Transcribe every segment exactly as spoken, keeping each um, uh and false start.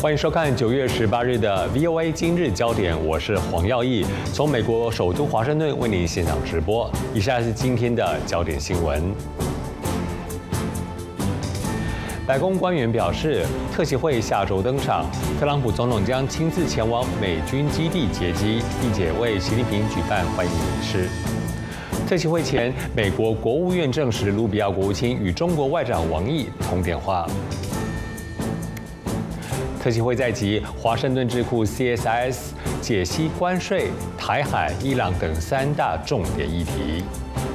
欢迎收看九月十八日的 V O A 今日焦点，我是黄耀义，从美国首都华盛顿为您现场直播。以下是今天的焦点新闻。白宫官员表示，特协会下周登场，特朗普总统将亲自前往美军基地接机，并且为习近平举办欢迎仪式。特协会前，美国国务院证实，卢比奥国务卿与中国外长王毅通电话。特协会在即，华盛顿智库 C S I S 解析关税、台海、伊朗等三大重点议题。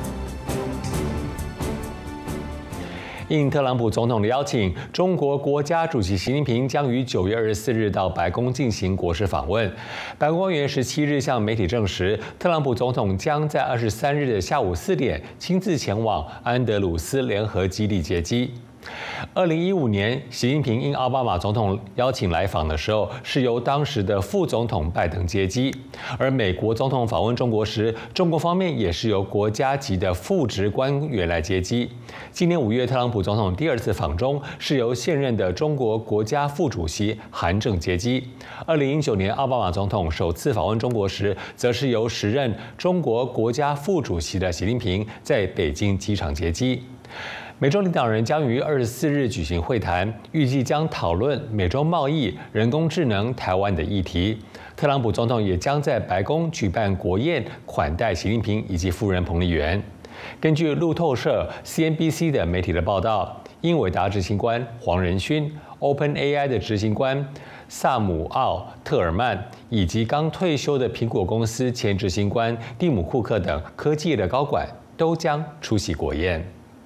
应特朗普总统的邀请，中国国家主席习近平将于九月二十四日到白宫进行国事访问。白宫官员十七日向媒体证实，特朗普总统将在二十三日的下午四点亲自前往安德鲁斯联合基地接机。二零一五年，习近平应奥巴马总统邀请来访的时候，是由当时的副总统拜登接机；而美国总统访问中国时，中国方面也是由国家级的副职官员来接机。今年五月，特朗普总统第二次访中，是由现任的中国国家副主席韩正接机；二零一九年，奥巴马总统首次访问中国时，则是由时任中国国家副主席的习近平在北京机场接机。美中领导人将于二十四日举行会谈，预计将讨论美洲贸易、人工智能、台湾的议题。特朗普总统也将在白宫举办国宴，款待习近平以及夫人彭丽媛。根据路透社、C N B C 的媒体的报道，英伟达执行官黄仁勋、OpenAI 的执行官萨姆奥·特尔曼以及刚退休的苹果公司前执行官蒂姆·库克等科技业的高管都将出席国宴。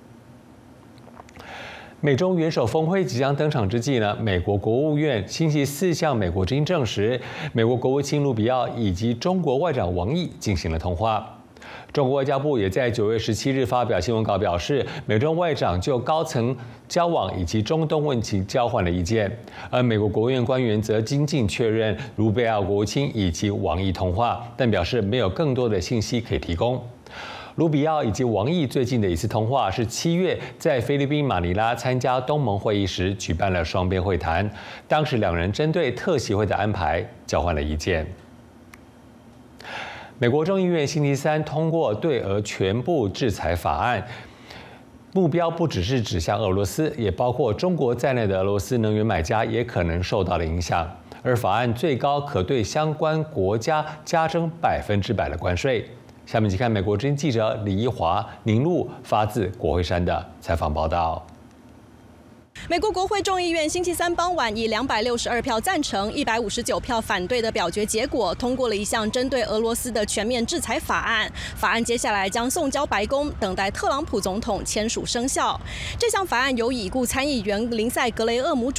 美中元首峰会即将登场之际呢，美国国务院星期四向美国之音证实，美国国务卿卢比奥以及中国外长王毅进行了通话。中国外交部也在九月十七日发表新闻稿表示，美中外长就高层交往以及中东问题交换了意见，而美国国务院官员则精进确认卢比奥国务卿以及王毅通话，但表示没有更多的信息可以提供。卢比奥以及王毅最近的一次通话是七月在菲律宾马尼拉参加东盟会议时举办了双边会谈，当时两人针对特协会的安排交换了意见。美国众议院星期三通过对俄全部制裁法案，目标不只是指向俄罗斯，也包括中国在内的俄罗斯能源买家也可能受到了影响。而法案最高可对相关国家加征百分之百的关税。下面请看美国之音记者李一华、宁路发自国会山的采访报道。 美国国会众议院星期三傍晚以两百六十二票赞成、一百五十九票反对的表决结果，通过了一项针对俄罗斯的全面制裁法案。法案接下来将送交白宫，等待特朗普总统签署生效。这项法案由已故参议员林赛·格雷厄姆